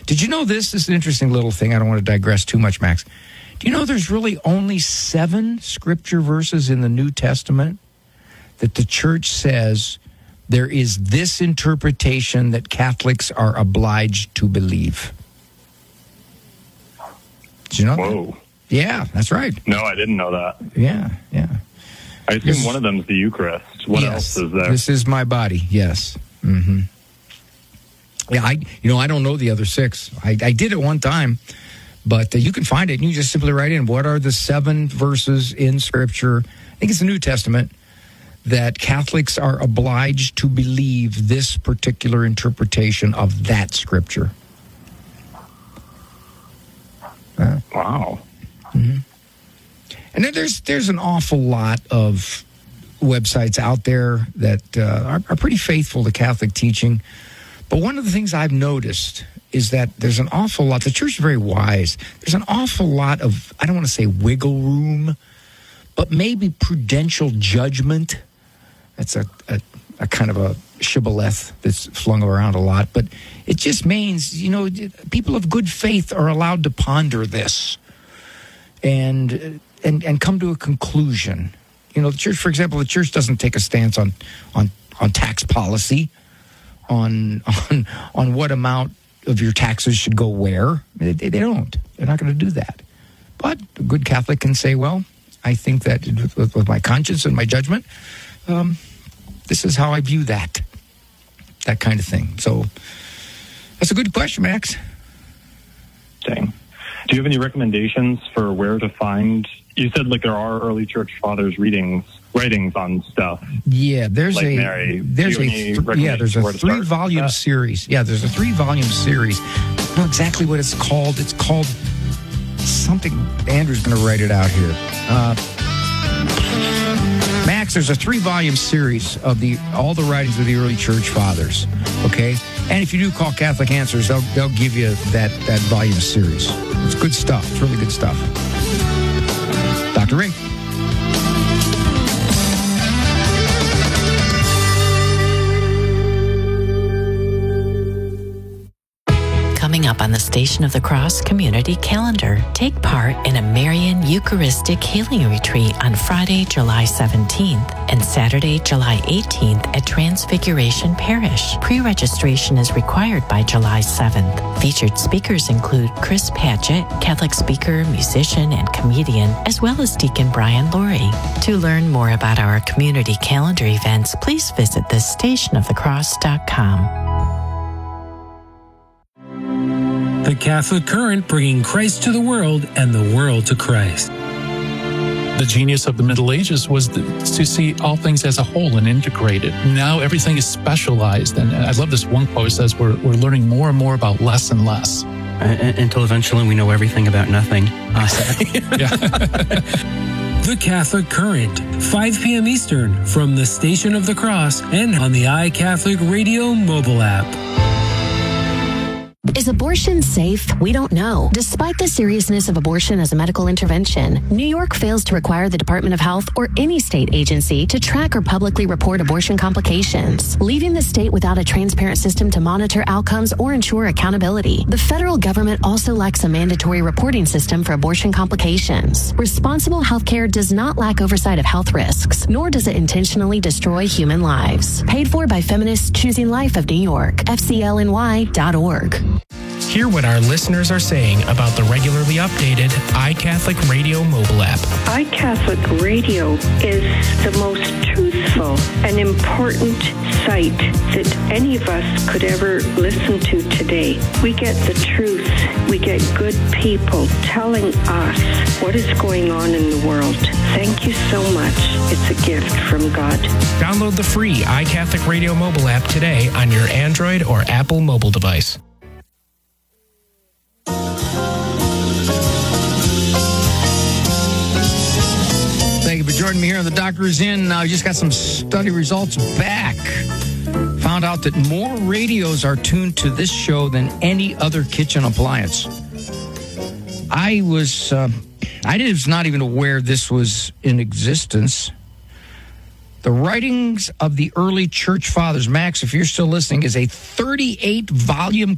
Did you know this? This is an interesting little thing. I don't want to digress too much, Max. Do you know there's really only 7 scripture verses in the New Testament that the church says there is this interpretation that Catholics are obliged to believe? Did you know Whoa. that? Yeah, that's right. No, I didn't know that. Yeah. I assume one of them is the Eucharist. What else is there? This is my body, yes. Mm-hmm. Yeah, I don't know the other 6. I did it one time, but you can find it, and you just simply write in, what are the 7 verses in Scripture, I think it's the New Testament, that Catholics are obliged to believe this particular interpretation of that Scripture. Wow. Mm-hmm. And then there's an awful lot of websites out there that are pretty faithful to Catholic teaching. But one of the things I've noticed is that there's an awful lot, the church is very wise, there's an awful lot of, I don't want to say wiggle room, but maybe prudential judgment. That's a kind of a shibboleth that's flung around a lot. But it just means, people of good faith are allowed to ponder this and come to a conclusion. The church, for example, the church doesn't take a stance on tax policy, on what amount of your taxes should go where. They don't. They're not going to do that. But a good Catholic can say, well, I think that with my conscience and my judgment, this is how I view that kind of thing. So that's a good question, Max. Dang. Do you have any recommendations for where to find? You said there are early church fathers writings on stuff. Yeah, there's like a Mary. there's a 3-volume series. Yeah, there's a 3-volume series. I don't know exactly what it's called. It's called something. Andrew's going to write it out here. Max, there's a 3-volume series of all the writings of the early church fathers. Okay, and if you do call Catholic Answers, they'll give you that volume series. It's good stuff. It's really good stuff. Dr. Ray. Coming up on the Station of the Cross community calendar, take part in a Marian Eucharistic Healing Retreat on Friday, July 17th and Saturday, July 18th at Transfiguration Parish. Pre-registration is required by July 7th. Featured speakers include Chris Patchett, Catholic speaker, musician, and comedian, as well as Deacon Brian Laurie. To learn more about our community calendar events, please visit thestationofthecross.com. The Catholic Current, bringing Christ to the world and the world to Christ. The genius of the Middle Ages was to see all things as a whole and integrated. Now everything is specialized. And I love this one quote. It says we're learning more and more about less and less. Until eventually we know everything about nothing. The Catholic Current, 5 p.m. Eastern, from the Station of the Cross and on the iCatholic Radio mobile app. Is abortion safe? We don't know. Despite the seriousness of abortion as a medical intervention, New York fails to require the Department of Health or any state agency to track or publicly report abortion complications, leaving the state without a transparent system to monitor outcomes or ensure accountability. The federal government also lacks a mandatory reporting system for abortion complications. Responsible healthcare does not lack oversight of health risks, nor does it intentionally destroy human lives. Paid for by Feminists Choosing Life of New York, FCLNY.org. Hear what our listeners are saying about the regularly updated iCatholic Radio mobile app. iCatholic Radio is the most truthful and important site that any of us could ever listen to today. We get the truth. We get good people telling us what is going on in the world. Thank you so much. It's a gift from God. Download the free iCatholic Radio mobile app today on your Android or Apple mobile device. Thank you for joining me here on The Doctor Is In. Now, just got some study results back. Found out that more radios are tuned to this show than any other kitchen appliance. I was not even aware this was in existence. The Writings of the Early Church Fathers, Max, if you're still listening, is a 38-volume